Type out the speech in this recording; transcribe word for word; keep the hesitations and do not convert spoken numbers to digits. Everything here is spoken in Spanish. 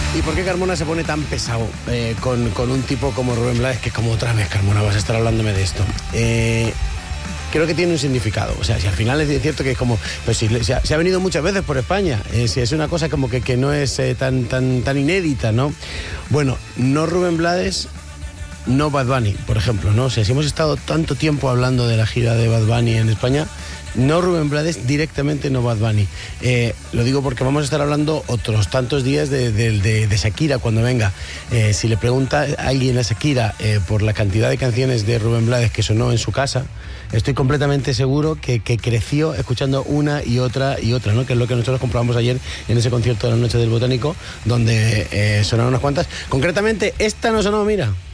¿Y por qué Carmona se pone tan pesado eh, con, con un tipo como Rubén Blades, que es como otra vez, Carmona, vas a estar hablándome de esto? Eh, creo que tiene un significado. O sea, si al final es cierto que es como... Pues si se ha, se ha venido muchas veces por España. Eh, si es una cosa como que, que no es eh, tan, tan, tan inédita, ¿no? Bueno, no Rubén Blades, no Bad Bunny, por ejemplo, ¿no? O sea, si hemos estado tanto tiempo hablando de la gira de Bad Bunny en España... No Rubén Blades, directamente no Bad Bunny. Eh, lo digo porque vamos a estar hablando otros tantos días de, de, de, de Shakira cuando venga. Eh, si le pregunta a alguien a Shakira eh, por la cantidad de canciones de Rubén Blades que sonó en su casa, estoy completamente seguro que, que creció escuchando una y otra y otra, ¿no? Que es lo que nosotros comprobamos ayer en ese concierto de la Noche del Botánico, donde eh, sonaron unas cuantas. Concretamente, esta no sonó, mira.